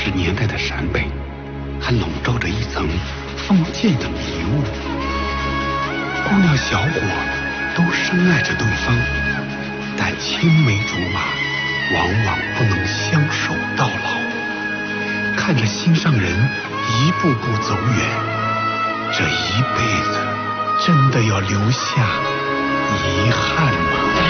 时年代的陕北，还笼罩着一层封建的迷雾。姑娘小伙都深爱着对方，但青梅竹马往往不能相守到老。看着心上人一步步走远，这一辈子真的要留下遗憾吗？